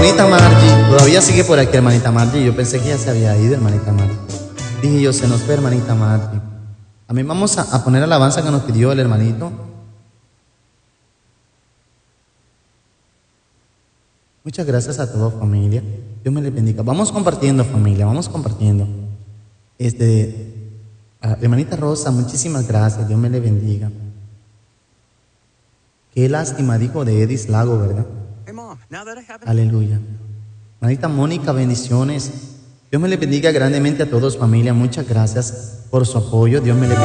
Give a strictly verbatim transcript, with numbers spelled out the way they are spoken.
hermanita Margie, todavía sigue por aquí, hermanita Margie. Yo pensé que ya se había ido, hermanita Margie. Dije yo, se nos fue, hermanita Margie. A mí vamos a, a poner alabanza que nos pidió el hermanito. Muchas gracias a toda familia. Dios me les bendiga. Vamos compartiendo, familia, vamos compartiendo. Este, ah, hermanita Rosa, muchísimas gracias. Dios me le bendiga. Qué lástima, dijo de Edis Lago, ¿verdad? Aleluya. Hermanita Mónica, bendiciones. Dios me le bendiga grandemente a todos, familia. Muchas gracias por su apoyo. Dios me le bendiga.